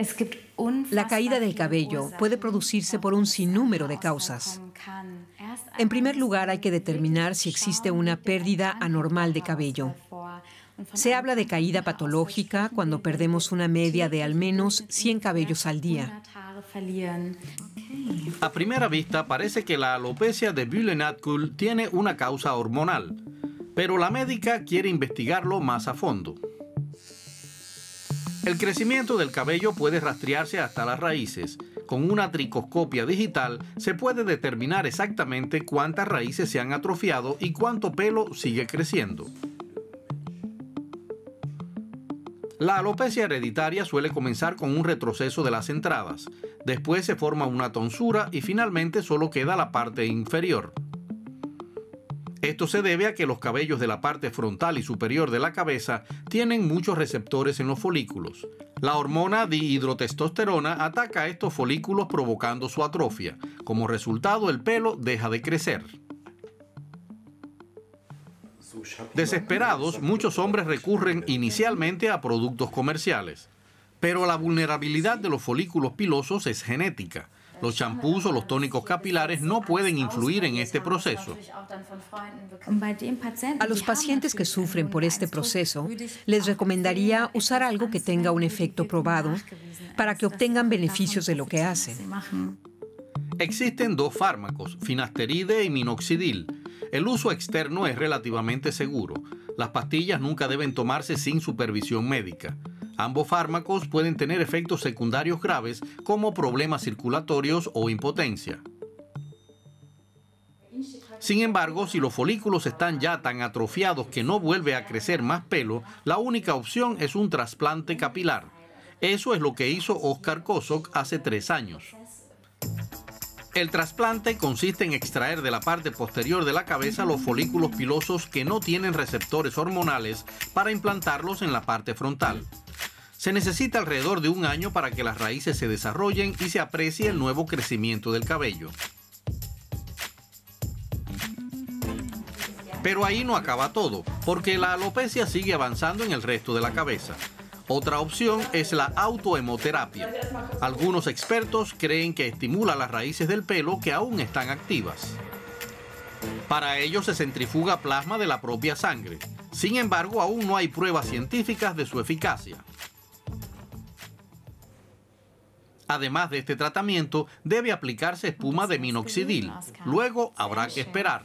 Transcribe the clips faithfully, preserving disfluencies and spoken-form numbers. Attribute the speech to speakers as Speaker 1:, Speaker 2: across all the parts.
Speaker 1: La caída del cabello puede producirse por un sinnúmero de causas. En primer lugar, hay que determinar si existe una pérdida anormal de cabello. Se habla de caída patológica cuando perdemos una media de al menos cien cabellos al día.
Speaker 2: A primera vista parece que la alopecia de Bühler-Nadkuhl tiene una causa hormonal, pero la médica quiere investigarlo más a fondo. El crecimiento del cabello puede rastrearse hasta las raíces. Con una tricoscopia digital se puede determinar exactamente cuántas raíces se han atrofiado y cuánto pelo sigue creciendo. La alopecia hereditaria suele comenzar con un retroceso de las entradas. Después se forma una tonsura y finalmente solo queda la parte inferior. Esto se debe a que los cabellos de la parte frontal y superior de la cabeza tienen muchos receptores en los folículos. La hormona dihidrotestosterona ataca a estos folículos provocando su atrofia. Como resultado, el pelo deja de crecer. Desesperados, muchos hombres recurren inicialmente a productos comerciales. Pero la vulnerabilidad de los folículos pilosos es genética. Los champús o los tónicos capilares no pueden influir en este proceso.
Speaker 1: A los pacientes que sufren por este proceso, les recomendaría usar algo que tenga un efecto probado para que obtengan beneficios de lo que hacen.
Speaker 2: Existen dos fármacos, finasteride y minoxidil. El uso externo es relativamente seguro. Las pastillas nunca deben tomarse sin supervisión médica. Ambos fármacos pueden tener efectos secundarios graves como problemas circulatorios o impotencia. Sin embargo, si los folículos están ya tan atrofiados que no vuelve a crecer más pelo, la única opción es un trasplante capilar. Eso es lo que hizo Oskar Kosok hace tres años. El trasplante consiste en extraer de la parte posterior de la cabeza los folículos pilosos que no tienen receptores hormonales para implantarlos en la parte frontal. Se necesita alrededor de un año para que las raíces se desarrollen y se aprecie el nuevo crecimiento del cabello. Pero ahí no acaba todo, porque la alopecia sigue avanzando en el resto de la cabeza. Otra opción es la autohemoterapia. Algunos expertos creen que estimula las raíces del pelo que aún están activas. Para ello se centrifuga plasma de la propia sangre. Sin embargo, aún no hay pruebas científicas de su eficacia. Además de este tratamiento, debe aplicarse espuma de minoxidil. Luego habrá que esperar.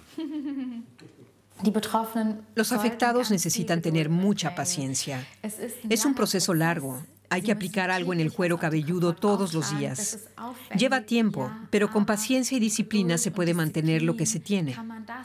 Speaker 1: Los afectados necesitan tener mucha paciencia. Es un proceso largo. Hay que aplicar algo en el cuero cabelludo todos los días. Lleva tiempo, pero con paciencia y disciplina se puede mantener lo que se tiene.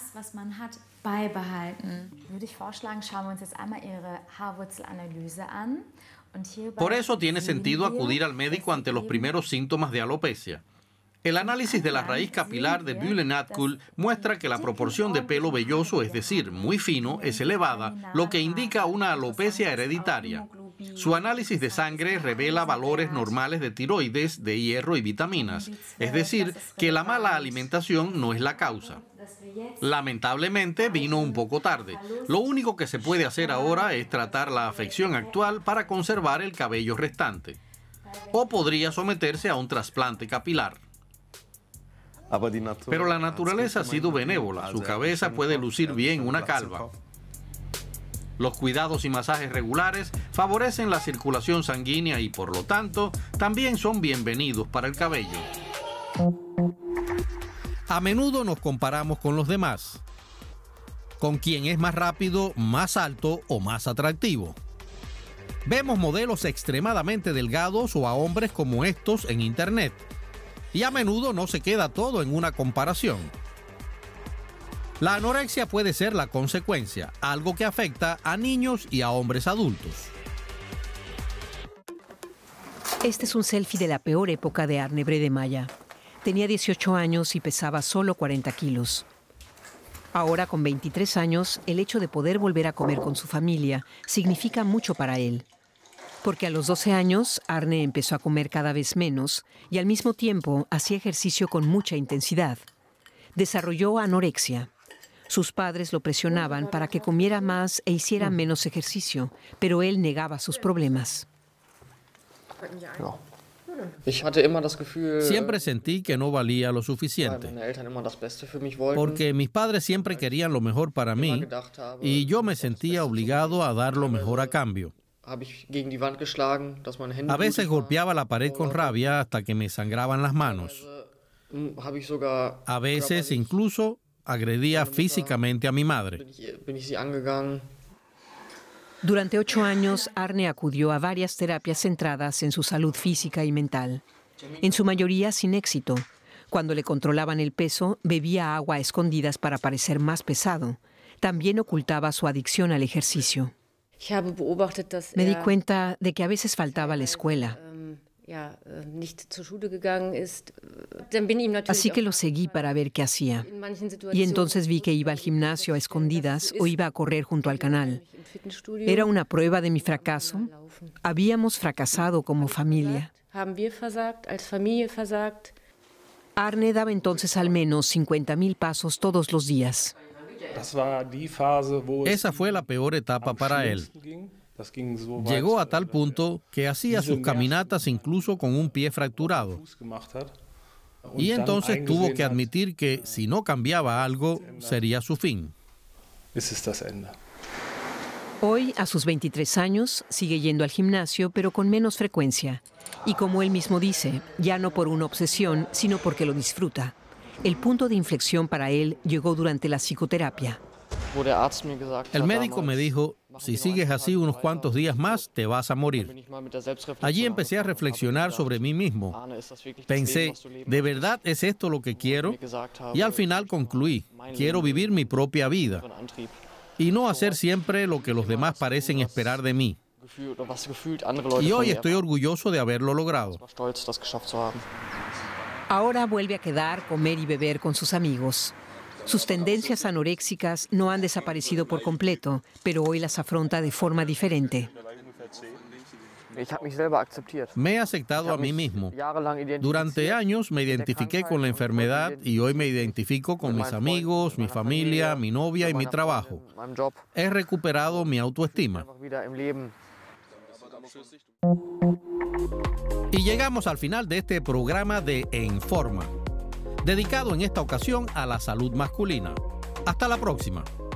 Speaker 2: Por eso tiene sentido acudir al médico ante los primeros síntomas de alopecia. El análisis de la raíz capilar de Bühler-Nadkuhl muestra que la proporción de pelo velloso, es decir, muy fino, es elevada, lo que indica una alopecia hereditaria. Su análisis de sangre revela valores normales de tiroides, de hierro y vitaminas, es decir, que la mala alimentación no es la causa. Lamentablemente vino un poco tarde. Lo único que se puede hacer ahora es tratar la afección actual para conservar el cabello restante. O podría someterse a un trasplante capilar. Pero la naturaleza ha sido benévola. Su cabeza puede lucir bien una calva. Los cuidados y masajes regulares favorecen la circulación sanguínea y, por lo tanto, también son bienvenidos para el cabello. A menudo nos comparamos con los demás. Con quién es más rápido, más alto o más atractivo. Vemos modelos extremadamente delgados o a hombres como estos en Internet. Y a menudo no se queda todo en una comparación. La anorexia puede ser la consecuencia, algo que afecta a niños y a hombres adultos.
Speaker 1: Este es un selfie de la peor época de Arne Bredemaya. Tenía dieciocho años y pesaba solo cuarenta kilos. Ahora, con veintitrés años, el hecho de poder volver a comer con su familia significa mucho para él. Porque a los doce años, Arne empezó a comer cada vez menos y al mismo tiempo hacía ejercicio con mucha intensidad. Desarrolló anorexia. Sus padres lo presionaban para que comiera más e hiciera menos ejercicio, pero él negaba sus problemas.
Speaker 2: Siempre sentí que no valía lo suficiente, porque mis padres siempre querían lo mejor para mí y yo me sentía obligado a dar lo mejor a cambio. A veces golpeaba la pared con rabia hasta que me sangraban las manos. A veces incluso agredía físicamente a mi madre.
Speaker 1: Durante ocho años, Arne acudió a varias terapias centradas en su salud física y mental, en su mayoría sin éxito. Cuando le controlaban el peso, bebía agua a escondidas para parecer más pesado. También ocultaba su adicción al ejercicio. Me di cuenta de que a veces faltaba a la escuela. Así que lo seguí para ver qué hacía. Y entonces vi que iba al gimnasio a escondidas o iba a correr junto al canal. Era una prueba de mi fracaso. Habíamos fracasado como familia. Arne daba entonces al menos cincuenta mil pasos todos los días.
Speaker 2: Esa fue la peor etapa para él. Llegó a tal punto que hacía sus caminatas incluso con un pie fracturado. Y entonces tuvo que admitir que si no cambiaba algo, sería su fin.
Speaker 1: Hoy, a sus veintitrés años, sigue yendo al gimnasio, pero con menos frecuencia. Y como él mismo dice, ya no por una obsesión, sino porque lo disfruta. El punto de inflexión para él llegó durante la psicoterapia.
Speaker 2: El médico me dijo, si sigues así unos cuantos días más, te vas a morir. Allí empecé a reflexionar sobre mí mismo. Pensé, ¿de verdad es esto lo que quiero? Y al final concluí, quiero vivir mi propia vida y no hacer siempre lo que los demás parecen esperar de mí. Y hoy estoy orgulloso de haberlo logrado.
Speaker 1: Ahora vuelve a quedar, comer y beber con sus amigos. Sus tendencias anoréxicas no han desaparecido por completo, pero hoy las afronta de forma diferente.
Speaker 2: Me he aceptado a mí mismo. Durante años me identifiqué con la enfermedad y hoy me identifico con mis amigos, mi familia, mi novia y mi trabajo. He recuperado mi autoestima. Y llegamos al final de este programa de En Forma, dedicado en esta ocasión a la salud masculina. Hasta la próxima.